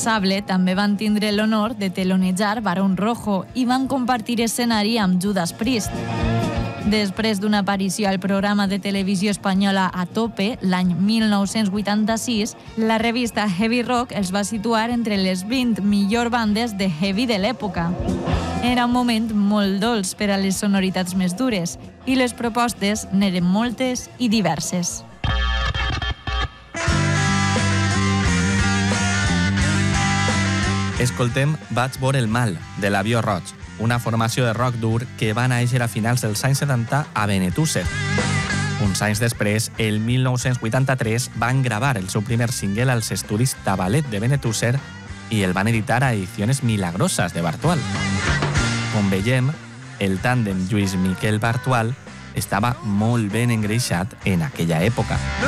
Sable també van tindre l'honor de telonejar Barón Rojo i van compartir escenari amb Judas Priest. Després d'una aparició al programa de televisió espanyola A Tope, l'any 1986, la revista Heavy Rock els va situar entre les 20 millors bandes de heavy de l'època. Era un moment molt dolç per a les sonoritats més dures i les propostes n'eren moltes i diverses. Escoltem Vaig veure el mal, de l'Avió Roig, una formació de rock dur que va néixer a finals dels anys 70 a Benetússer. Uns anys després, el 1983, van gravar el seu primer single als estudis Tabalet de Benetússer i el van editar a Ediciones Milagrosas de Bartual. Com veiem, el tàndem Lluís Miquel Bartual estava molt ben engreixat en aquella època.